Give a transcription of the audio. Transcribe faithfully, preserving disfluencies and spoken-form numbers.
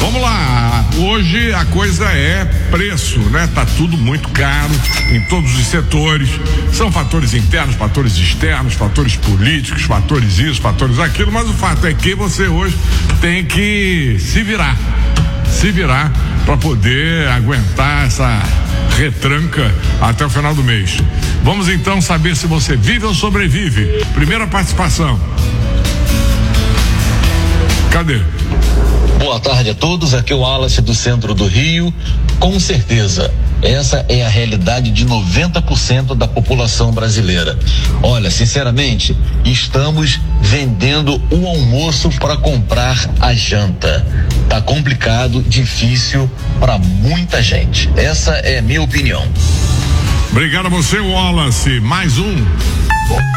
Vamos lá, hoje a coisa é preço, né? Tá tudo muito caro em todos os setores. São fatores internos, fatores externos, fatores políticos, fatores isso, fatores aquilo, mas o fato é que você hoje tem que se virar, se virar para poder aguentar essa retranca até o final do mês. Vamos então saber se você vive ou sobrevive. Primeira participação. Cadê? Boa tarde a todos, aqui é o Wallace do centro do Rio. Com certeza, essa é a realidade de noventa por cento da população brasileira. Olha, sinceramente, estamos vendendo o almoço para comprar a janta. Tá complicado, difícil para muita gente. Essa é a minha opinião. Obrigado a você, Wallace. Mais um.